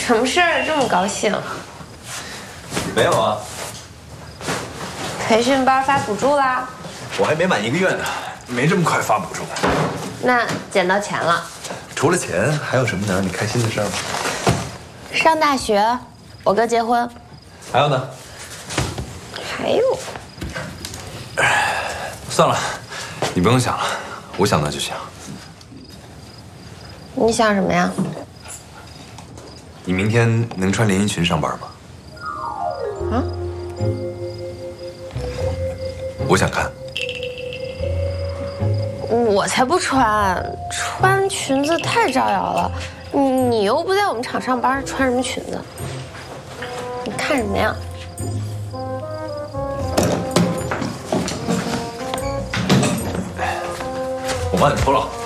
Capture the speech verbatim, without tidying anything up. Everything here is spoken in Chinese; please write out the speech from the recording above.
什么事儿这么高兴？ 没有啊。 培训班发补助啦？ 我还没满一个月呢，没这么快发补助。 那捡到钱了。 除了钱，还有什么能让你开心的事儿吗？ 上大学，我哥结婚。 还有呢？ 还有。 算了，你不用想了，我想到就行。 你想什么呀？ 你明天能穿连衣裙上班吗？ 啊？ 我想看。 我才不穿，穿裙子太招摇了。你你又不在我们厂上班，穿什么裙子？你看什么呀？ 我帮你脱了。